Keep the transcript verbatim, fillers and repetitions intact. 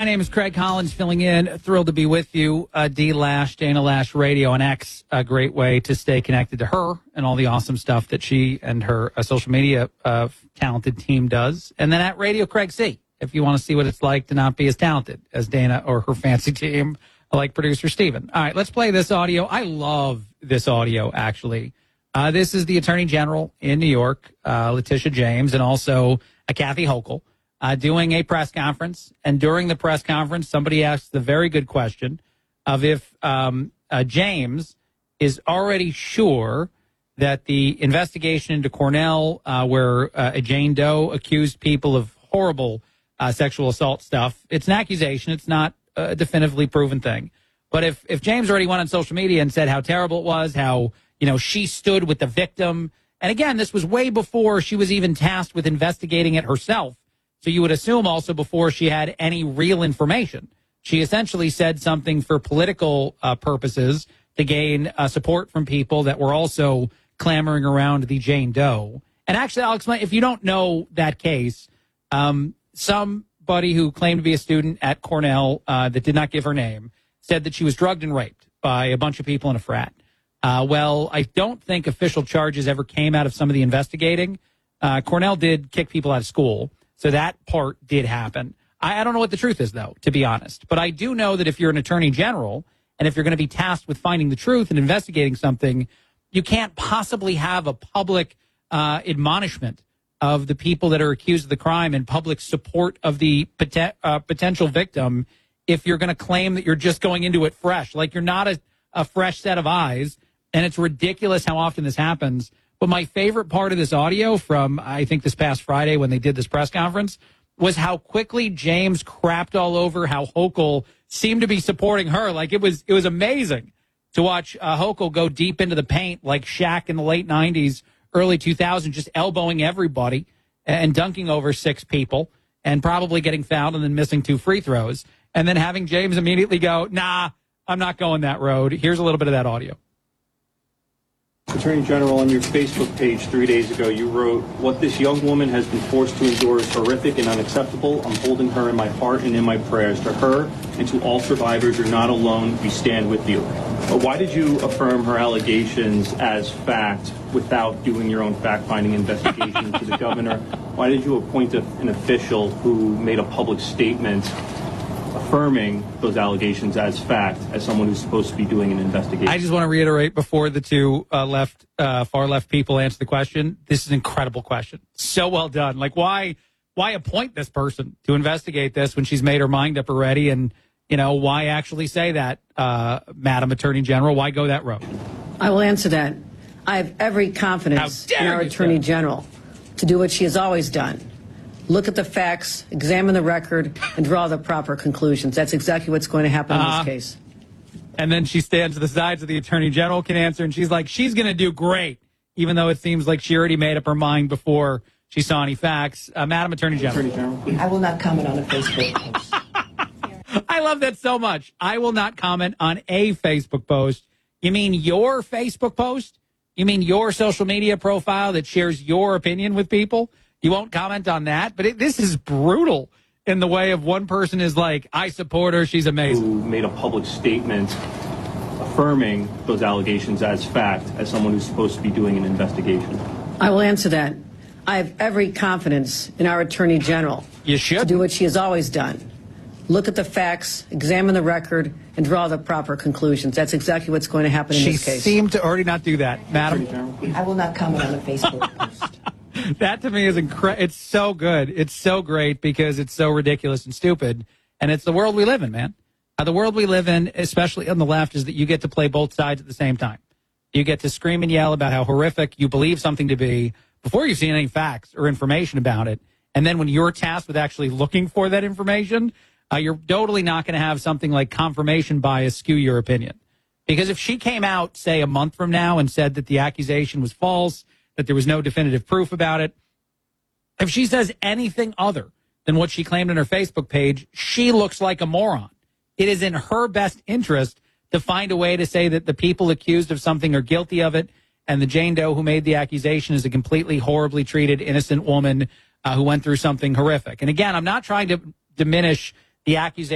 name is Craig Collins, filling in. Thrilled to be with you. Uh, D Lash, Dana Lash Radio on X. A great way to stay connected to her and all the awesome stuff that she and her uh, social media uh, talented team does. And then at Radio Craig C, if you want to see what it's like to not be as talented as Dana or her fancy team, like producer Steven. All right, let's play this audio. I love this audio, actually. Uh, this is the Attorney General in New York, uh, Letitia James, and also uh, Kathy Hochul. Uh, doing a press conference, and during the press conference, somebody asked the very good question of if um, uh, James is already sure that the investigation into Cornell, uh, where uh, a Jane Doe accused people of horrible uh, sexual assault stuff, it's an accusation. It's not a definitively proven thing. But if, if James already went on social media and said how terrible it was, how, you know, she stood with the victim, and again, this was way before she was even tasked with investigating it herself. So you would assume also before she had any real information. She essentially said something for political uh, purposes to gain uh, support from people that were also clamoring around the Jane Doe. And actually, I'll explain, if you don't know that case, um, somebody who claimed to be a student at Cornell uh, that did not give her name said that she was drugged and raped by a bunch of people in a frat. Uh, well, I don't think official charges ever came out of some of the investigating. Uh, Cornell did kick people out of school. So that part did happen. I, I don't know what the truth is, though, to be honest. But I do know that if you're an attorney general and if you're going to be tasked with finding the truth and investigating something, you can't possibly have a public uh, admonishment of the people that are accused of the crime and public support of the pot- uh, potential victim if you're going to claim that you're just going into it fresh. Like you're not a, a fresh set of eyes. And it's ridiculous how often this happens. But my favorite part of this audio from, I think, this past Friday when they did this press conference was how quickly James crapped all over how Hochul seemed to be supporting her. Like, it was it was amazing to watch uh, Hochul go deep into the paint like Shaq in the late nineties, early two thousands, just elbowing everybody and dunking over six people and probably getting fouled and then missing two free throws. And then having James immediately go, nah, I'm not going that road. Here's a little bit of that audio. Attorney General, on your Facebook page three days ago, you wrote, "What this young woman has been forced to endure is horrific and unacceptable. I'm holding her in my heart and in my prayers. To her and to all survivors, you're not alone. We stand with you." But why did you affirm her allegations as fact without doing your own fact-finding investigation to the governor? Why did you appoint a, an official who made a public statement affirming those allegations as fact, as someone who's supposed to be doing an investigation? I just want to reiterate before the two uh, left, uh, far left people answer the question. This is an incredible question. So well done. Like, why, why appoint this person to investigate this when she's made her mind up already? And, you know, why actually say that, uh, Madam Attorney General? Why go that road? I will answer that. I have every confidence in our Attorney say? General to do what she has always done. Look at the facts, examine the record, and draw the proper conclusions. That's exactly what's going to happen uh, in this case. And then she stands to the sides so the Attorney General can answer, and she's like, she's going to do great, even though it seems like she already made up her mind before she saw any facts. Uh, Madam Attorney General. Attorney General. I will not comment on a Facebook post. I love that so much. I will not comment on a Facebook post. You mean your Facebook post? You mean your social media profile that shares your opinion with people? You won't comment on that, but it, this is brutal in the way of one person is like, I support her, she's amazing. Who made a public statement affirming those allegations as fact, as someone who's supposed to be doing an investigation? I will answer that. I have every confidence in our Attorney General you should. to do what she has always done. Look at the facts, examine the record, and draw the proper conclusions. That's exactly what's going to happen in she this case. She seemed to already not do that, Madam. I will not comment on a Facebook post. That to me is incredible. It's so good. It's so great because it's so ridiculous and stupid. And it's the world we live in, man. Uh, the world we live in, especially on the left, is that you get to play both sides at the same time. You get to scream and yell about how horrific you believe something to be before you've seen any facts or information about it. And then when you're tasked with actually looking for that information, uh, you're totally not going to have something like confirmation bias skew your opinion. Because if she came out, say, a month from now and said that the accusation was false, that there was no definitive proof about it, if she says anything other than what she claimed on her Facebook page, she looks like a moron. It is in her best interest to find a way to say that the people accused of something are guilty of it, and the Jane Doe who made the accusation is a completely horribly treated innocent woman uh, who went through something horrific. And again, I'm not trying to diminish the accusation